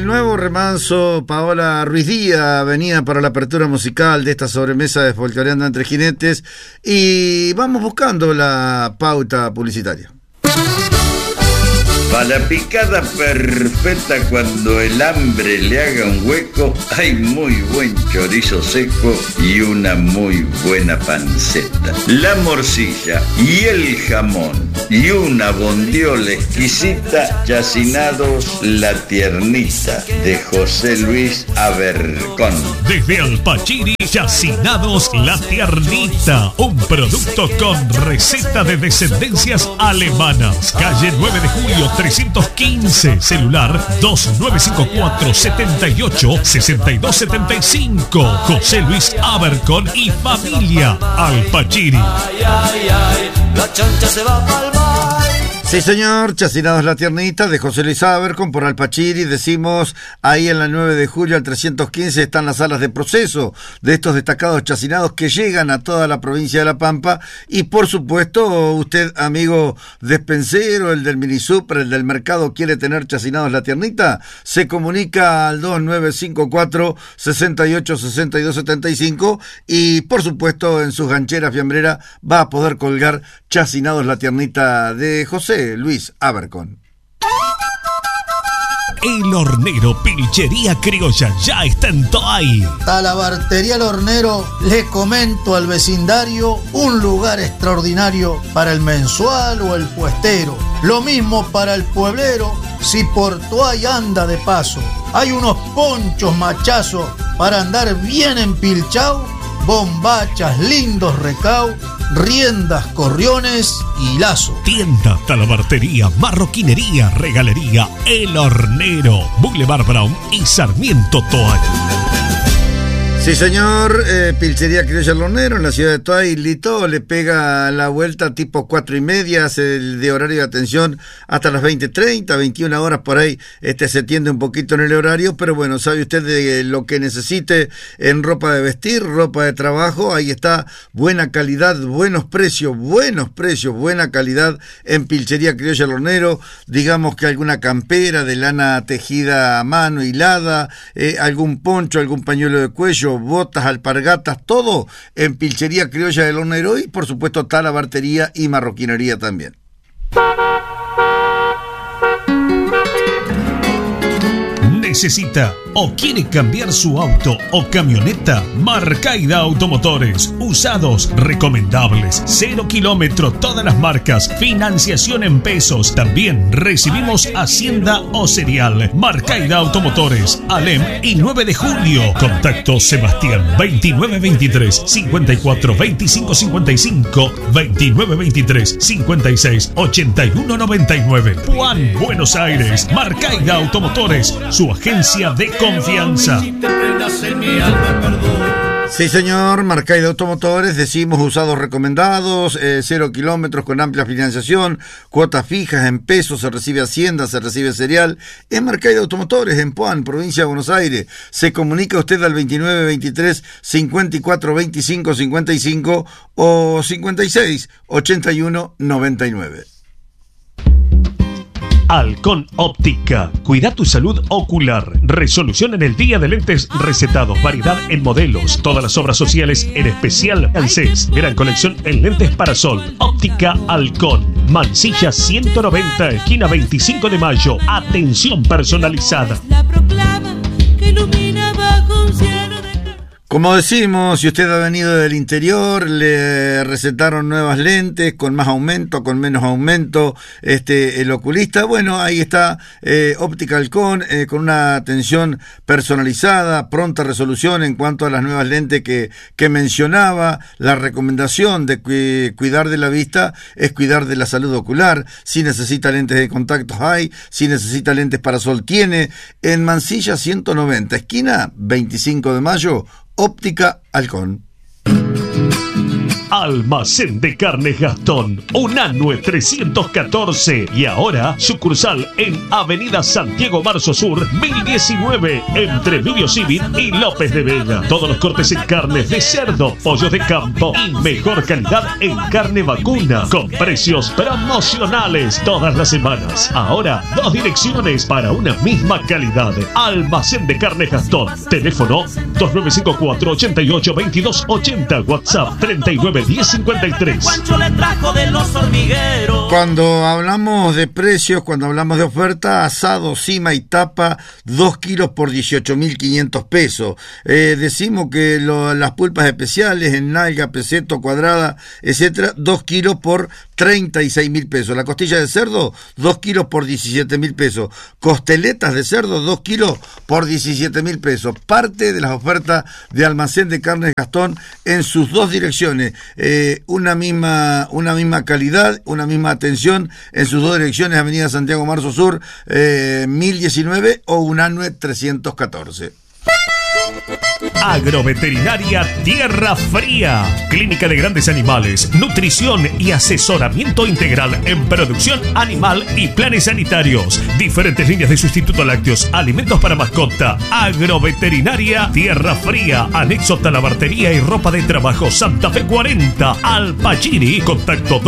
nuevo remanso, Paola Ruiz Díaz venía para la apertura musical de esta sobremesa de Folcloreando entre Jinetes y vamos buscando la pauta publicitaria. Para la picada perfecta cuando el hambre le haga un hueco, hay muy buen chorizo seco y una muy buena panceta. La morcilla y el jamón y una bondiola exquisita, Chacinados La Tiernita, de José Luis Abercón. Desde Alpachiri, Chacinados La Tiernita, un producto con receta de descendencias alemanas. Calle 9 de Julio 315, celular 2954 78 62 75. José Luis Abercón y familia, Alpachiri. La chancha se va pa'l mar. Sí, señor, Chacinados La Tiernita de José Luis Abercón por Alpachiri. Decimos, ahí en la 9 de julio al 315 están las salas de proceso de estos destacados chacinados que llegan a toda la provincia de La Pampa. Y por supuesto, usted, amigo despensero, el del minisupra, el del mercado, quiere tener Chacinados La Tiernita, se comunica al 2954 68 62 75 y por supuesto en sus gancheras fiambreras va a poder colgar Chacinados La Tiernita de José Luis Abercón. El Hornero, Pilchería Criolla, ya está en Toay. Talabartería El Hornero, le comento al vecindario, un lugar extraordinario para el mensual o el puestero. Lo mismo para el pueblero, si por Toay anda de paso. Hay unos ponchos machazos para andar bien empilchao, bombachas, lindos recao, riendas, corriones y lazo. Tienda, talabartería, marroquinería, regalería, El Hornero, Boulevard Brown y Sarmiento Toay. Sí, señor, Pilchería Criolla El Hornero en la ciudad de Toay. Lito le pega la vuelta tipo 4:30, hace el de horario de atención hasta las 20:30, 21 horas por ahí, se tiende un poquito en el horario, pero bueno, sabe usted de lo que necesite en ropa de vestir, ropa de trabajo, ahí está, buena calidad, buenos precios, buena calidad en Pilchería Criolla El Hornero. Digamos que alguna campera de lana tejida a mano, hilada, algún poncho, algún pañuelo de cuello, botas, alpargatas, todo en Pilchería Criolla del Hornero y por supuesto talabartería y marroquinería también. ¿Necesita o quiere cambiar su auto o camioneta? Marcaida Automotores. Usados, recomendables, 0 kilómetro, todas las marcas, financiación en pesos. También recibimos Hacienda o Serial. Marcaida Automotores, Alem y 9 de julio. Contacto Sebastián 2923 54 25 55 2923 56 81 99. Juan, Buenos Aires. Marcaida Automotores, su agencia de confianza. Sí, señor, Marcaida Automotores, decimos usados recomendados, 0 kilómetros con amplia financiación, cuotas fijas en pesos, se recibe Hacienda, se recibe Serial. Es Marcaida Automotores en Puan, provincia de Buenos Aires. Se comunica usted al 2923 54 25 55 o 56 81 99. Halcón Óptica. Cuida tu salud ocular. Resolución en el día de lentes recetados. Variedad en modelos. Todas las obras sociales, en especial al CES. Gran colección en lentes para sol. Óptica Halcón. Mansilla 190, esquina 25 de mayo. Atención personalizada. La proclama que ilumina bajo un cielo de... Como decimos, si usted ha venido del interior, le recetaron nuevas lentes, con más aumento, con menos aumento, el oculista, bueno, ahí está Óptica Halcón, con una atención personalizada, pronta resolución en cuanto a las nuevas lentes que mencionaba. La recomendación de cuidar de la vista es cuidar de la salud ocular. Si necesita lentes de contactos hay, si necesita lentes para sol tiene. En Mansilla 190, esquina 25 de mayo, Óptica Halcón. Almacén de Carnes Gastón, Unanue 314 y ahora sucursal en Avenida Santiago Marzo Sur 1019 entre Emilio Civil y López de Vega. Todos los cortes en carnes de cerdo, pollos de campo y mejor calidad en carne vacuna con precios promocionales todas las semanas. Ahora 2 direcciones para una misma calidad. Almacén de Carnes Gastón. Teléfono 2954-882280. WhatsApp 391053. Juancho le trajo de los hormigueros. Cuando hablamos de precios, cuando hablamos de oferta, asado, cima y tapa, 2 kilos por 18.500 pesos. Decimos que las pulpas especiales en nalga, peseto, cuadrada, etcétera, 2 kilos por 36.000 pesos. La costilla de cerdo, 2 kilos por 17.000 pesos. Costeletas de cerdo, 2 kilos por 17.000 pesos. Parte de las ofertas de Almacén de Carnes Gastón en sus 2 direcciones. Una misma calidad, una misma atención en sus 2 direcciones, Avenida Santiago Marzo Sur 1019 o Unanue 314. Agroveterinaria Tierra Fría, clínica de grandes animales, nutrición y asesoramiento integral en producción animal y planes sanitarios, diferentes líneas de sustituto lácteos, alimentos para mascota. Agroveterinaria Tierra Fría, anexo talabartería y ropa de trabajo, Santa Fe 40, Alpachiri, contacto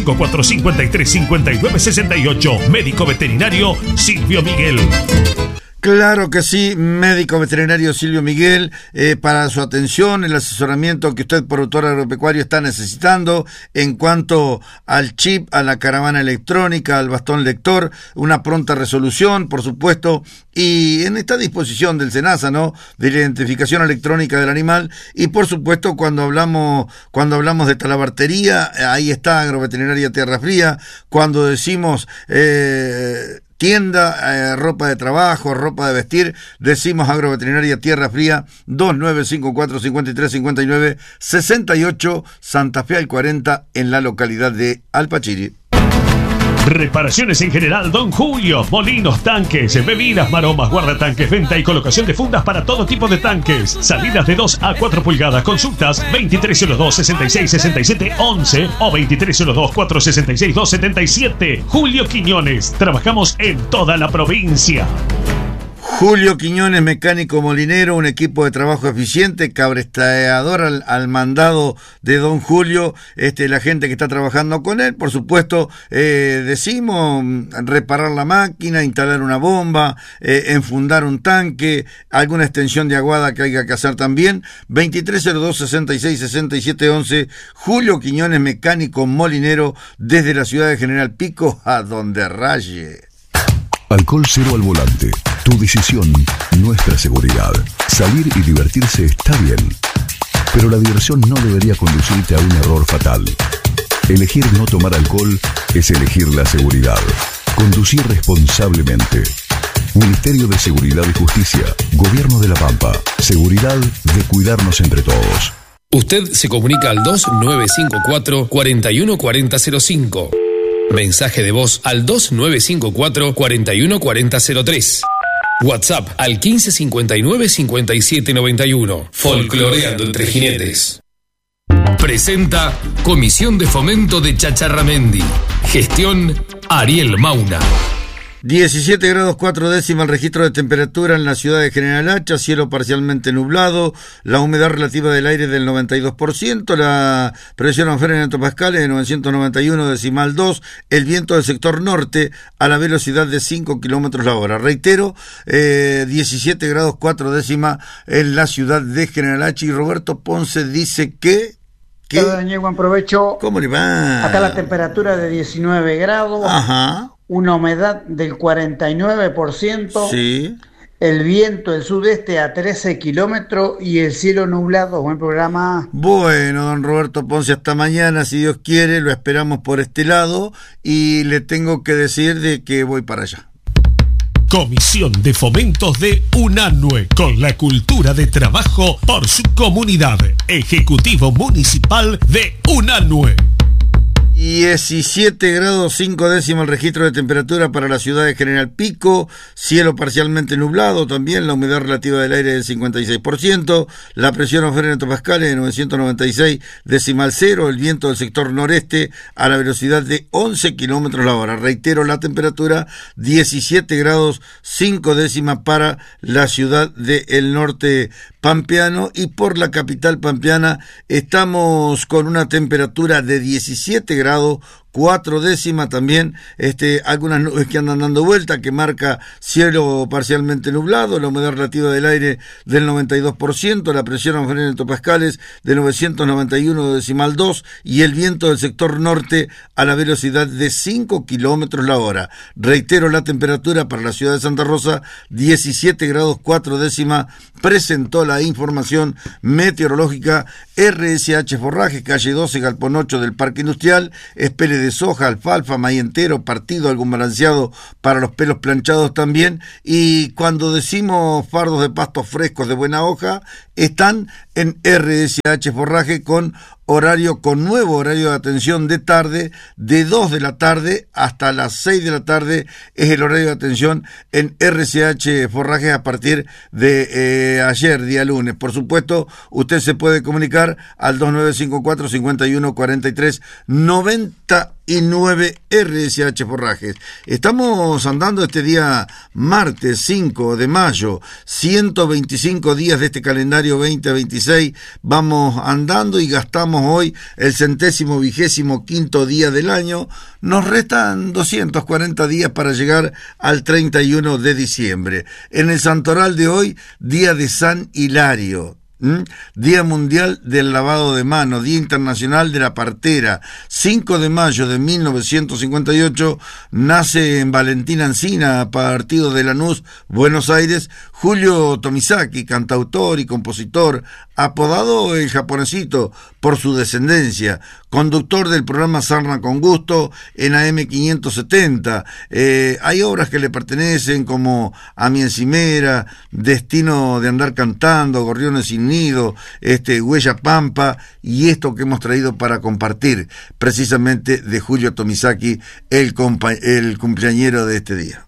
2954-535968, médico veterinario Silvio Miguel. Claro que sí, médico veterinario Silvio Miguel, para su atención, el asesoramiento que usted, productor agropecuario, está necesitando en cuanto al chip, a la caravana electrónica, al bastón lector, una pronta resolución, por supuesto, y en esta disposición del SENASA, ¿no?, de la identificación electrónica del animal, y por supuesto cuando hablamos de talabartería, ahí está Agroveterinaria Tierra Fría. Cuando decimos tienda, ropa de trabajo, ropa de vestir, decimos Agroveterinaria Tierra Fría, 2954-5359-68, Santa Fe al 40, en la localidad de Alpachiri. Reparaciones en general Don Julio, molinos, tanques, bebidas, maromas, guardatanques, venta y colocación de fundas para todo tipo de tanques, salidas de 2 a 4 pulgadas, consultas 2302-666711 o 2302-466-277. Julio Quiñones, trabajamos en toda la provincia. Julio Quiñones, mecánico molinero, un equipo de trabajo eficiente, cabresteador al mandado de don Julio, la gente que está trabajando con él, por supuesto, decimos reparar la máquina, instalar una bomba, enfundar un tanque, alguna extensión de aguada que haya que hacer también. 2302-666711, Julio Quiñones, mecánico molinero, desde la ciudad de General Pico a donde raye. Alcohol cero al volante. Tu decisión, nuestra seguridad. Salir y divertirse está bien, pero la diversión no debería conducirte a un error fatal. Elegir no tomar alcohol es elegir la seguridad. Conducir responsablemente. Ministerio de Seguridad y Justicia. Gobierno de La Pampa. Seguridad de cuidarnos entre todos. Usted se comunica al 2954-414005. Mensaje de voz al 2954-414003. WhatsApp al 1559-5791. Folcloreando entre jinetes. Presenta Comisión de Fomento de Chacharramendi. Gestión Ariel Mauna. 17 grados 4 décimas el registro de temperatura en la ciudad de General Hacha, cielo parcialmente nublado, la humedad relativa del aire del 92%, la presión atmosférica en hectopascales de 991,2, el viento del sector norte a la velocidad de 5 kilómetros la hora. Reitero, 17 grados 4 décimas en la ciudad de General Hacha, y Roberto Ponce dice que... Hola, Daniel, buen provecho. ¿Cómo le va? Acá la temperatura de 19 grados. Ajá. Una humedad del 49%. Sí. El viento del sudeste a 13 kilómetros y el cielo nublado. Buen programa. Bueno, don Roberto Ponce, hasta mañana, si Dios quiere, lo esperamos por este lado, y le tengo que decir de que voy para allá. Comisión de Fomentos de Unanue, con la cultura de trabajo por su comunidad. Ejecutivo Municipal de Unanue. 17 grados 5 décimas el registro de temperatura para la ciudad de General Pico, cielo parcialmente nublado también, la humedad relativa del aire del 56%, la presión atmosférica en hectopascales de 996 decimal cero, el viento del sector noreste a la velocidad de 11 kilómetros la hora. Reitero, la temperatura 17 grados 5 décimas para la ciudad del norte pampeano, y por la capital pampeana estamos con una temperatura de 17 grados 4 décimas también, algunas nubes que andan dando vuelta, que marca cielo parcialmente nublado, la humedad relativa del aire del 92%, la presión atmosférica en hectopascales de 991 decimal 2 y el viento del sector norte a la velocidad de 5 kilómetros la hora. Reitero, la temperatura para la ciudad de Santa Rosa 17 grados 4 décimas, presentó la información meteorológica RSH Forraje, calle 12, Galpón 8 del Parque Industrial. Espere de soja, alfalfa, maíz entero, partido, algún balanceado para los pelos planchados también. Y cuando decimos fardos de pastos frescos de buena hoja, están en RSH Forraje con nuevo horario de atención de tarde, de 2 de la tarde hasta las 6 de la tarde es el horario de atención en RCH Forraje a partir de ayer, día lunes. Por supuesto, usted se puede comunicar al 2954 51 43 99 RSH Forrajes. Estamos andando este día martes 5 de mayo, 125 días de este calendario 2026, vamos andando y gastamos hoy el 125º día del año. Nos restan 240 días para llegar al 31 de diciembre. En el santoral de hoy, día de San Hilario. Día Mundial del Lavado de Manos, Día Internacional de la Partera. 5 de mayo de 1958 nace en Valentín Alsina, partido de Lanús, Buenos Aires, Julio Tomisaki, cantautor y compositor, apodado el Japonesito por su descendencia, conductor del programa Sarna con Gusto en AM 570. Hay obras que le pertenecen como A mi encimera, Destino de andar cantando, Gorriones sin nido, Huella Pampa, y esto que hemos traído para compartir precisamente de Julio Tomisaki, el cumpleañero de este día.